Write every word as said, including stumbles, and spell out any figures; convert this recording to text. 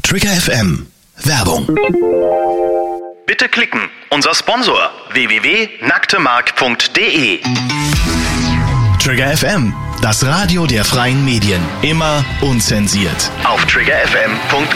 Trigger F M. Werbung. Bitte klicken. Unser Sponsor w w w punkt nacktemark punkt de. Trigger F M. Das Radio der freien Medien. Immer unzensiert. Auf trigger f m punkt